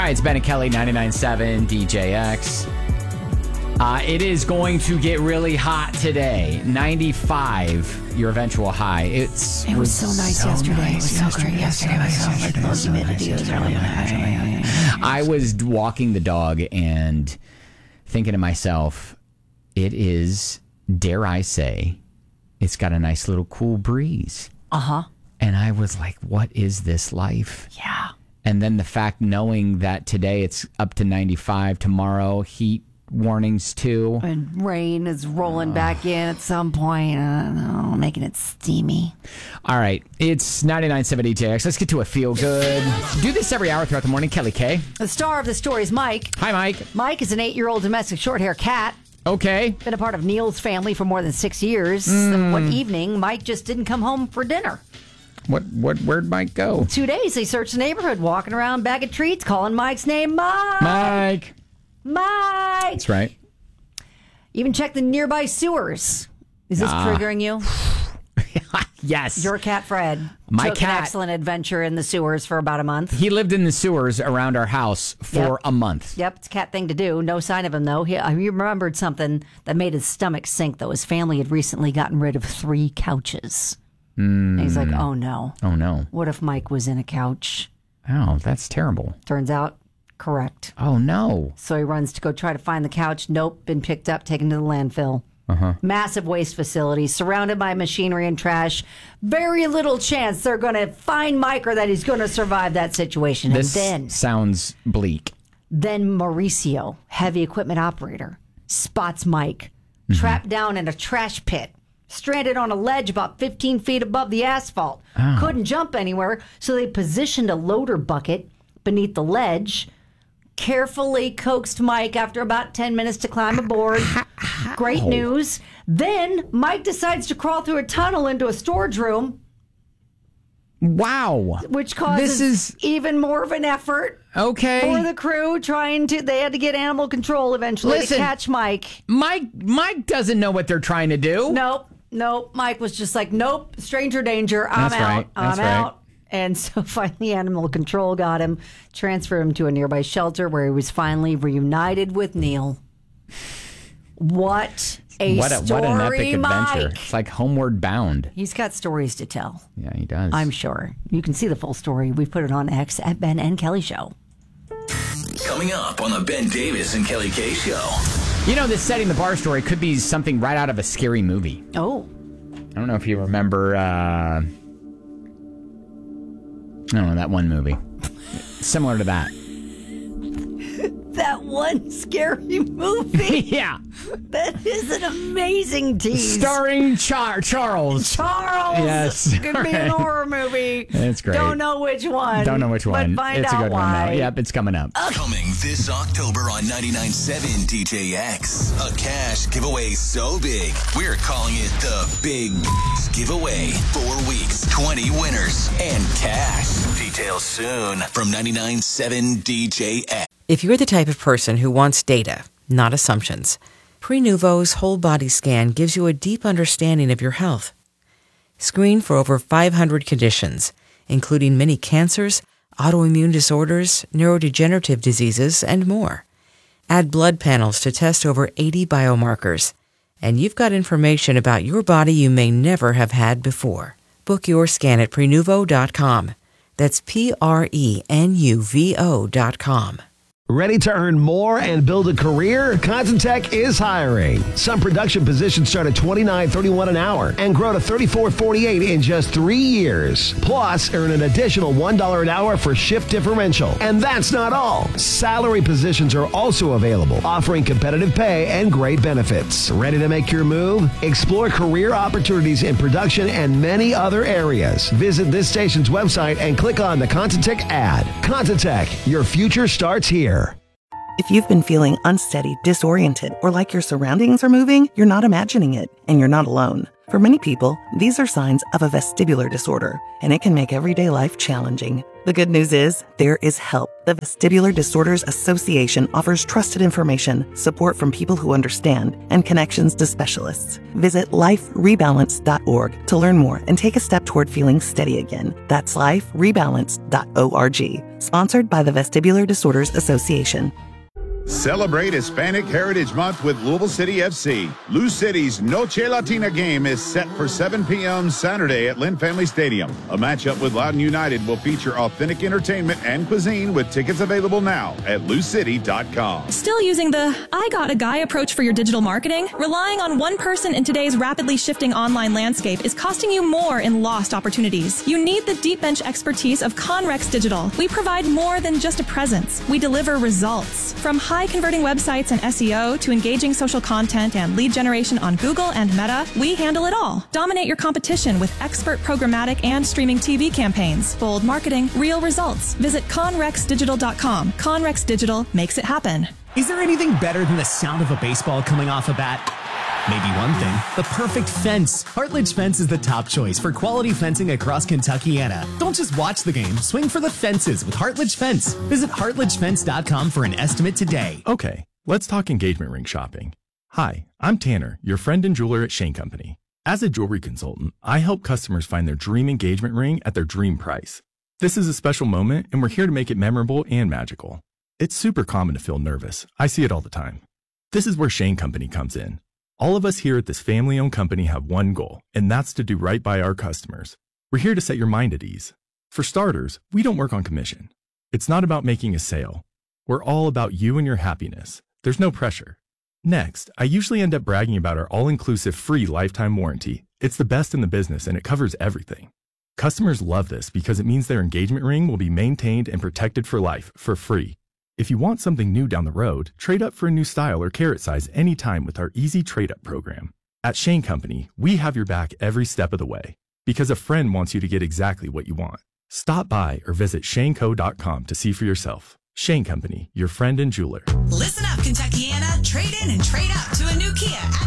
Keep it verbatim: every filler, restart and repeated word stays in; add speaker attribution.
Speaker 1: Hi, it's Ben and Kelly, ninety-nine point seven D J X. Uh, it is going to get really hot today. ninety-five, your eventual high. It's
Speaker 2: It was so nice
Speaker 1: so
Speaker 2: yesterday.
Speaker 1: nice
Speaker 2: It was so great yesterday. Yesterday was so nice. Humidity was really high.
Speaker 1: I was walking the dog and thinking to myself, it is, dare I say, it's got a nice little cool breeze.
Speaker 2: Uh-huh.
Speaker 1: And I was like, what is this life?
Speaker 2: Yeah.
Speaker 1: And then the fact knowing that today it's up to ninety-five, tomorrow heat warnings too.
Speaker 2: And rain is rolling uh, back in at some point. I don't know, making it steamy.
Speaker 1: All right. It's ninety-nine point seven D J X. Let's get to a feel good. Do this every hour throughout the morning. Kelly K.
Speaker 2: The star of the story is Mike.
Speaker 1: Hi, Mike.
Speaker 2: Mike is an eight-year-old domestic short-hair cat.
Speaker 1: Okay.
Speaker 2: Been a part of Neil's family for more than six years.
Speaker 1: Mm.
Speaker 2: One evening, Mike just didn't come home for dinner.
Speaker 1: What? What? Where'd Mike go?
Speaker 2: Two days, they searched the neighborhood, walking around bag of treats, calling Mike's name, Mike.
Speaker 1: Mike.
Speaker 2: Mike.
Speaker 1: That's right.
Speaker 2: Even checked the nearby sewers. Is this
Speaker 1: Ah.
Speaker 2: triggering you?
Speaker 1: Yes.
Speaker 2: Your cat, Fred,
Speaker 1: My
Speaker 2: took
Speaker 1: cat-
Speaker 2: an excellent adventure in the sewers for about a month.
Speaker 1: He lived in the sewers around our house for
Speaker 2: Yep.
Speaker 1: a month.
Speaker 2: Yep, it's a cat thing to do. No sign of him, though. He, he remembered something that made his stomach sink, though. His family had recently gotten rid of three couches.
Speaker 1: Mm.
Speaker 2: And he's like, oh, no.
Speaker 1: Oh, no.
Speaker 2: What if Mike was in a couch?
Speaker 1: Oh, that's terrible.
Speaker 2: Turns out, correct.
Speaker 1: Oh, no.
Speaker 2: So he runs to go try to find the couch. Nope, been picked up, taken to the landfill.
Speaker 1: Uh-huh.
Speaker 2: Massive waste facility, surrounded by machinery and trash. Very little chance they're going to find Mike or that he's going to survive that situation.
Speaker 1: This
Speaker 2: and then,
Speaker 1: sounds bleak.
Speaker 2: then Mauricio, heavy equipment operator, spots Mike
Speaker 1: Mm-hmm.
Speaker 2: trapped down in a trash pit, stranded on a ledge about fifteen feet above the asphalt.
Speaker 1: Oh.
Speaker 2: Couldn't jump anywhere, so they positioned a loader bucket beneath the ledge. Carefully coaxed Mike after about ten minutes to climb aboard. Great
Speaker 1: Ow.
Speaker 2: news. Then Mike decides to crawl through a tunnel into a storage room,
Speaker 1: Wow.
Speaker 2: which causes
Speaker 1: This is
Speaker 2: even more of an effort
Speaker 1: okay.
Speaker 2: for the crew trying to. They had to get animal control eventually
Speaker 1: Listen.
Speaker 2: to catch Mike.
Speaker 1: Mike Mike doesn't know what they're trying to do.
Speaker 2: Nope, nope. Mike was just like, nope, stranger danger. I'm
Speaker 1: That's
Speaker 2: out.
Speaker 1: right, that's
Speaker 2: I'm
Speaker 1: right.
Speaker 2: out. And so finally, animal control got him, transferred him to a nearby shelter where he was finally reunited with Neil. What a
Speaker 1: What, a,
Speaker 2: story,
Speaker 1: what an epic
Speaker 2: Mike.
Speaker 1: adventure. It's like Homeward Bound.
Speaker 2: He's got stories to tell.
Speaker 1: Yeah, he does.
Speaker 2: I'm sure. You can see the full story. We put it on X at Ben and Kelly Show.
Speaker 3: Coming up on the Ben Davis and Kelly K Show.
Speaker 1: You know, this setting the bar story could be something right out of a scary movie.
Speaker 2: Oh.
Speaker 1: I don't know if you remember, uh, I don't know, that one movie. Similar to that.
Speaker 2: That one scary movie.
Speaker 1: Yeah.
Speaker 2: That is an amazing tease.
Speaker 1: Starring Char- Charles.
Speaker 2: Charles.
Speaker 1: Yes.
Speaker 2: It could be an
Speaker 1: Right.
Speaker 2: horror movie.
Speaker 1: It's great.
Speaker 2: Don't know which one.
Speaker 1: Don't know which one.
Speaker 2: But find
Speaker 1: it's
Speaker 2: out
Speaker 1: a good
Speaker 2: why.
Speaker 1: one, though. Yep, it's coming up.
Speaker 3: Coming this October on ninety-nine point seven D J X. A cash giveaway so big, we're calling it the Big Giveaway. Four weeks, twenty winners, and cash. Details soon from ninety-nine point seven D J X.
Speaker 4: If you're the type of person who wants data, not assumptions, Prenuvo's whole body scan gives you a deep understanding of your health. Screen for over five hundred conditions, including many cancers, autoimmune disorders, neurodegenerative diseases, and more. Add blood panels to test over eighty biomarkers, and you've got information about your body you may never have had before. Book your scan at Prenuvo dot com. That's P R E N U V O dot com.
Speaker 5: Ready to earn more and build a career? Contentech is hiring. Some production positions start at twenty-nine thirty-one an hour and grow to thirty-four forty-eight in just three years. Plus, earn an additional one dollar an hour for shift differential. And that's not all. Salary positions are also available, offering competitive pay and great benefits. Ready to make your move? Explore career opportunities in production and many other areas. Visit this station's website and click on the Contentech ad. Contentech, your future starts here.
Speaker 6: If you've been feeling unsteady, disoriented, or like your surroundings are moving, you're not imagining it, and you're not alone. For many people, these are signs of a vestibular disorder, and it can make everyday life challenging. The good news is there is help. The Vestibular Disorders Association offers trusted information, support from people who understand, and connections to specialists. Visit life rebalance dot org to learn more and take a step toward feeling steady again. That's life rebalance dot org. Sponsored by the Vestibular Disorders Association.
Speaker 7: Celebrate Hispanic Heritage Month with Louisville City F C. Lou City's Noche Latina game is set for seven p.m. Saturday at Lynn Family Stadium. A matchup with Loudoun United will feature authentic entertainment and cuisine with tickets available now at lou city dot com.
Speaker 8: Still using the I got a guy approach for your digital marketing? Relying on one person in today's rapidly shifting online landscape is costing you more in lost opportunities. You need the deep bench expertise of Conrex Digital. We provide more than just a presence. We deliver results. From high converting websites and S E O to engaging social content and lead generation on Google and Meta, we handle it all. Dominate your competition with expert programmatic and streaming T V campaigns. Bold marketing, real results. Visit conrex digital dot com. Conrex Digital makes it happen.
Speaker 9: Is there anything better than the sound of a baseball coming off a bat? Maybe one thing, the perfect fence. Hartledge Fence is the top choice for quality fencing across Kentuckiana. Don't just watch the game, swing for the fences with Hartledge Fence. Visit hartledge fence dot com for an estimate today.
Speaker 10: Okay, let's talk engagement ring shopping. Hi, I'm Tanner, your friend and jeweler at Shane Company. As a jewelry consultant, I help customers find their dream engagement ring at their dream price. This is a special moment, and we're here to make it memorable and magical. It's super common to feel nervous. I see it all the time. This is where Shane Company comes in. All of us here at this family-owned company have one goal, and that's to do right by our customers. We're here to set your mind at ease. For starters, we don't work on commission. It's not about making a sale. We're all about you and your happiness. There's no pressure. Next, I usually end up bragging about our all-inclusive free lifetime warranty. It's the best in the business, and it covers everything. Customers love this because it means their engagement ring will be maintained and protected for life, for free. If you want something new down the road, trade up for a new style or carat size anytime with our easy trade-up program. At Shane Company, we have your back every step of the way because a friend wants you to get exactly what you want. Stop by or visit shane co dot com to see for yourself. Shane Company, your friend and jeweler.
Speaker 11: Listen up, Kentuckiana. Trade in and trade up to a new Kia at